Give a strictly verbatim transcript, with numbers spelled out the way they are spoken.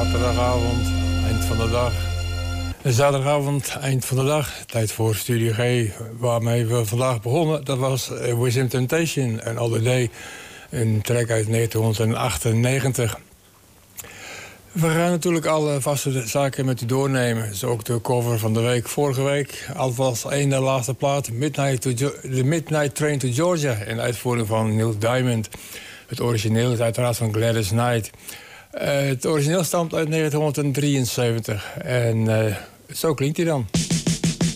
zaterdagavond, eind van de dag. Zaterdagavond, eind van de dag, tijd voor Studio G, waarmee we vandaag begonnen. Dat was Within Temptation en All The Day, een track uit negentien achtennegentig. We gaan natuurlijk alle vaste zaken met u doornemen. Zo ook de cover van de week. Vorige week alvast één de laatste plaat, Midnight to Jo- The Midnight Train to Georgia, in uitvoering van Neil Diamond. Het origineel is uiteraard van Gladys Knight. Uh, het origineel stamt uit negentien drieënzeventig en uh, zo klinkt hij dan.